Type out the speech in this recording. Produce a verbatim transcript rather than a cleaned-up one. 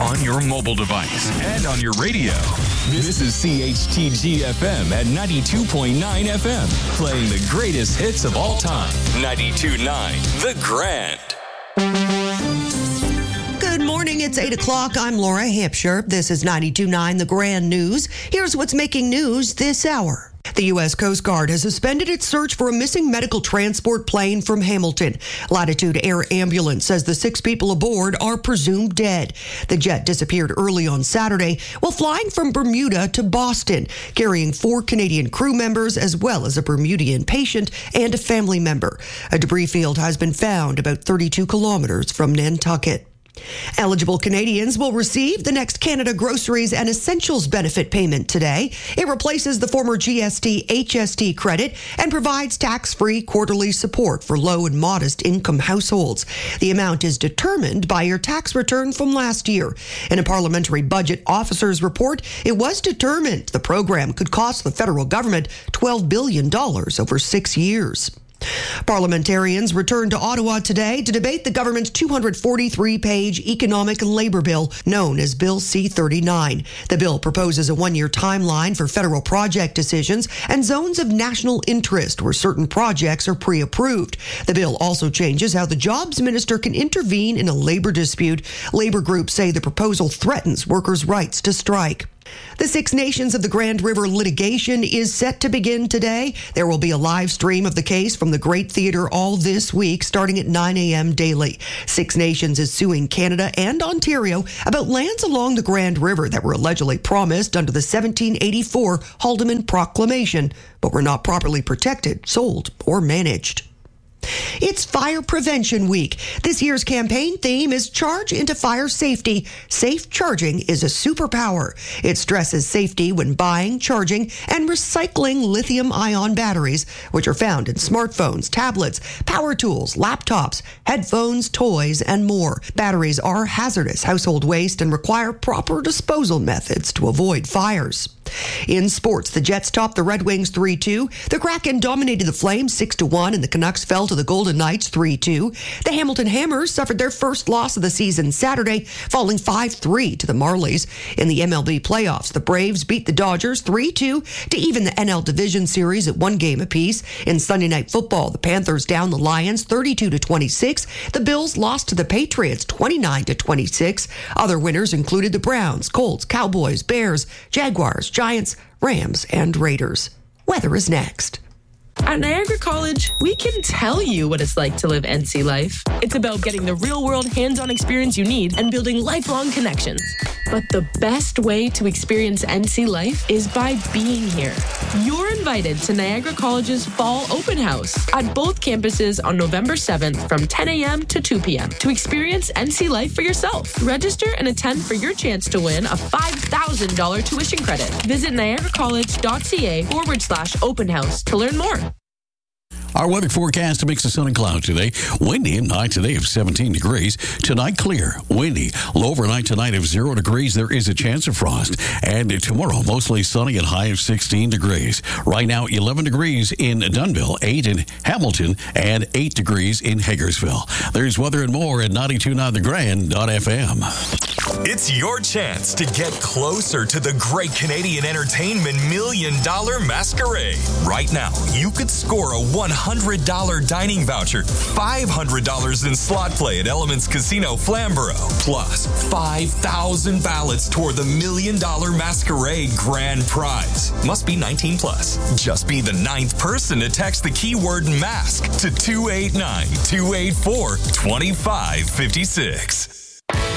on your mobile device, and on your radio. This is C H T G F M at ninety-two point nine F M, playing the greatest hits of all time. ninety-two point nine The Grand. Good morning. It's eight o'clock. I'm Laura Hampshire. This is ninety-two point nine The Grand News. Here's what's making news this hour. The U S Coast Guard has suspended its search for a missing medical transport plane from Hamilton. Latitude Air Ambulance says the six people aboard are presumed dead. The jet disappeared early on Saturday while flying from Bermuda to Boston, carrying four Canadian crew members as well as a Bermudian patient and a family member. A debris field has been found about thirty-two kilometers from Nantucket. Eligible Canadians will receive the next Canada Groceries and Essentials benefit payment today. It replaces the former G S T H S T credit and provides tax-free quarterly support for low and modest income households. The amount is determined by your tax return from last year. In a parliamentary budget officer's report, it was determined the program could cost the federal government twelve billion dollars over six years. Parliamentarians returned to Ottawa today to debate the government's two hundred forty-three page economic and labor bill, known as Bill C thirty-nine. The bill proposes a one-year timeline for federal project decisions and zones of national interest where certain projects are pre-approved. The bill also changes how the jobs minister can intervene in a labor dispute. Labor groups say the proposal threatens workers' rights to strike. The Six Nations of the Grand River litigation is set to begin today. There will be a live stream of the case from the Great Theatre all this week, starting at nine a.m. daily. Six Nations is suing Canada and Ontario about lands along the Grand River that were allegedly promised under the seventeen eighty-four Haldimand Proclamation, but were not properly protected, sold, or managed. It's Fire Prevention Week. This year's campaign theme is Charge into Fire Safety. Safe charging is a superpower. It stresses safety when buying, charging, and recycling lithium-ion batteries, which are found in smartphones, tablets, power tools, laptops, headphones, toys, and more. Batteries are hazardous household waste and require proper disposal methods to avoid fires. In sports, the Jets topped the Red Wings three two. The Kraken dominated the Flames six to one, and the Canucks fell to the Golden Knights three two. The Hamilton Hammers suffered their first loss of the season Saturday, falling five three to the Marlies. In the M L B playoffs, the Braves beat the Dodgers three two to even the N L Division Series at one game apiece. In Sunday Night Football, the Panthers downed the Lions thirty-two to twenty-six. The Bills lost to the Patriots twenty-nine to twenty-six. Other winners included the Browns, Colts, Cowboys, Bears, Jaguars, Giants, Rams, and Raiders. Weather is next. At Niagara College, we can tell you what it's like to live N C life. It's about getting the real-world hands-on experience you need and building lifelong connections. But the best way to experience N C life is by being here. You're invited to Niagara College's Fall Open House at both campuses on November seventh from ten a.m. to two p.m. to experience N C life for yourself. Register and attend for your chance to win a five thousand dollars tuition credit. Visit niagaracollege.ca forward slash open house to learn more. Our weather forecast, a mix of sun and cloud today. Windy and high today of seventeen degrees. Tonight, clear, windy. Low overnight tonight of zero degrees. There is a chance of frost. And tomorrow, mostly sunny and high of sixteen degrees. Right now, eleven degrees in Dunnville, eight in Hamilton, and eight degrees in Hagersville. There's weather and more at ninety-two point nine the grand dot f m. It's your chance to get closer to the great Canadian entertainment Million Dollar Masquerade. Right now, you could score a one hundred dollars dining voucher, five hundred dollars in slot play at Elements Casino Flamborough, plus five thousand ballots toward the Million Dollar Masquerade grand prize. Must be nineteen plus. Just be the ninth person to text the keyword mask to two eight nine, two eight four, two five five six.